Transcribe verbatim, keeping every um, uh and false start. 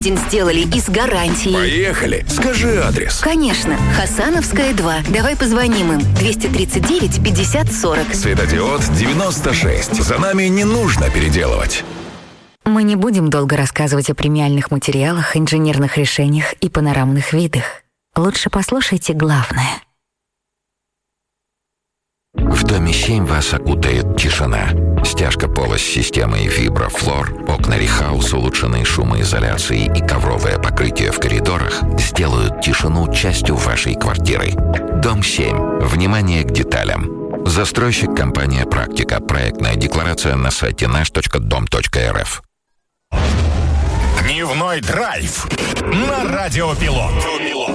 Сделали и с гарантией. Поехали. Скажи адрес. Конечно. Хасановская, два. Давай позвоним им. двести тридцать девять пятьдесят сорок. Светодиод девяносто шесть. За нами не нужно переделывать. Мы не будем долго рассказывать о премиальных материалах, инженерных решениях и панорамных видах. Лучше послушайте главное. В доме семь вас окутает тишина. Стяжка пола с системой Виброфлор, окна Рихаус, улучшенные шумоизоляцией и ковровое покрытие в коридорах сделают тишину частью вашей квартиры. Дом семь. Внимание к деталям. Застройщик компания «Практика». Проектная декларация на сайте наш точка дом точка эр эф. Дневной драйв на Радио Пилот.